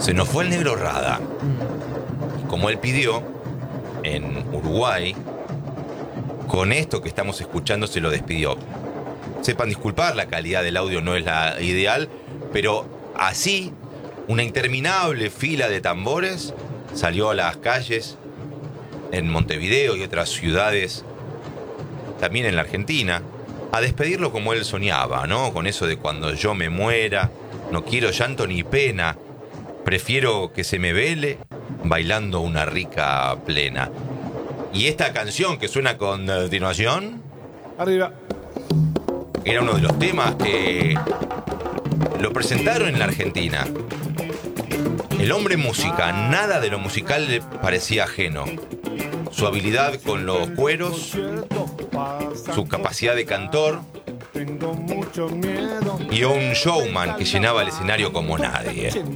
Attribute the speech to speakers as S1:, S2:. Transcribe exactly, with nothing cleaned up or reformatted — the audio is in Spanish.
S1: Se nos fue el Negro Rada. Como él pidió, en Uruguay, con esto que estamos escuchando se lo despidió. Sepan disculpar, la calidad del audio no es la ideal, pero así, una interminable fila de tambores salió a las calles en Montevideo y otras ciudades, también en la Argentina, a despedirlo como él soñaba, ¿no? Con eso de cuando yo me muera, no quiero llanto ni pena, prefiero que se me vele bailando una rica plena. Y esta canción que suena a continuación,
S2: Arriba.
S1: era uno de los temas que lo presentaron en la Argentina. El hombre música, nada de lo musical le parecía ajeno. Su habilidad con los cueros, su capacidad de cantor y un showman que llenaba el escenario como nadie.